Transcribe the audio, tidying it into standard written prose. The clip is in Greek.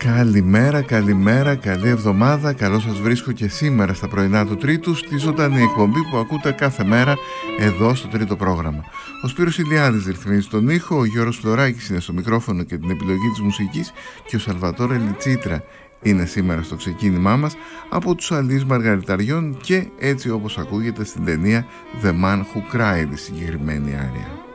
Καλημέρα, καλημέρα, καλή εβδομάδα. Καλώς σας βρίσκω και σήμερα στα πρωινά του Τρίτου, στη ζωντανή εκπομπή που ακούτε κάθε μέρα εδώ στο τρίτο πρόγραμμα. Ο Σπύρος Ηλιάδης ρυθμίζει τον ήχο, ο Γιώργος Φλωράκης είναι στο μικρόφωνο και την επιλογή της μουσικής και ο Σαλβατόρε Λιτσίτρα είναι σήμερα στο ξεκίνημά μας από τους Αλείς Μαργαριταριών και έτσι όπως ακούγεται στην ταινία The Man Who Cried, η συγκεκριμένη άρια.